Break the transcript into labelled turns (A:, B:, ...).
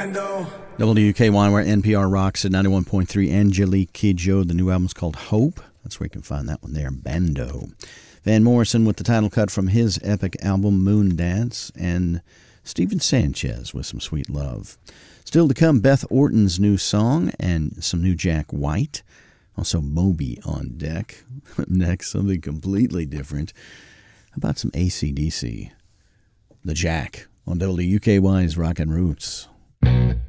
A: WKY, where NPR rocks at 91.3. Angelique Kidjo. The new album's called Hope. That's where you can find that one there, Bando. Van Morrison with the title cut from his epic album Moon Dance, and Stephen Sanchez with some Sweet Love. Still to come, Beth Orton's new song and some new Jack White. Also Moby on deck. Next, something completely different. How about some AC/DC? The Jack on WKY's Rockin' Roots.